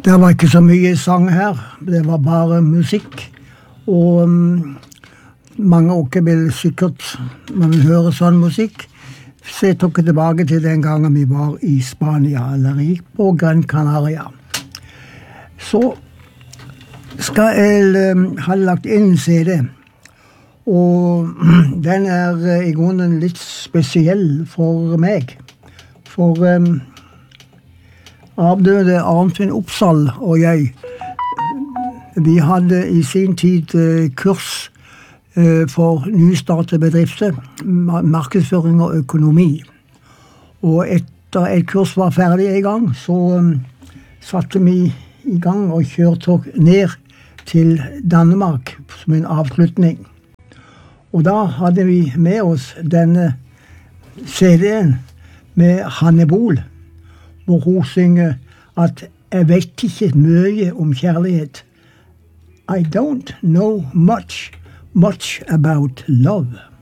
Det var ikke så mye sang her, det var bare musikk. Og mange av dere vil sikkert, når vi hører sånn musikk, se dere tilbake til den gangen vi var i Spania, eller på Gran Canaria. Så skal jeg ha lagt inn en CD, og den i grunnen litt spesiell for meg. For avdøde Arnfinn Opsahl og jeg, vi hadde i sin tid kurs for nystartede bedrifter, markedsføring og økonomi. Og etter et kurs var ferdig i gang, så satte vi i gang og kjørte ned til Danmark som en avslutning. Og da hadde vi med oss denne CD-en med Hanne Bol, hvor hun synger at «Jeg vet ikke mye om kjærlighet. I don't know much about love».